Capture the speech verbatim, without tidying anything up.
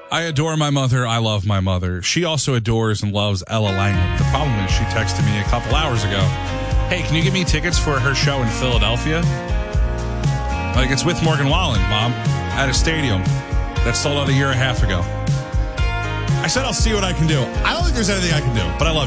I adore my mother. I love my mother. She also adores and loves Ella Langley. The problem is she texted me a couple hours ago. Hey, can you give me tickets for her show in Philadelphia? Like, it's with Morgan Wallen, Mom, at a stadium that sold out a year and a half ago. I said I'll see what I can do. I don't think there's anything I can do, but I love you.